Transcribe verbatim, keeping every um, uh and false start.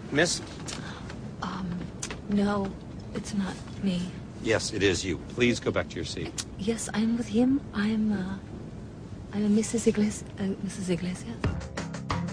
Miss? Um, no, it's not me. Yes, it is you. Please go back to your seat. Yes, I'm with him. I'm, uh, I'm Missus Iglesias. Uh, Missus Iglesias.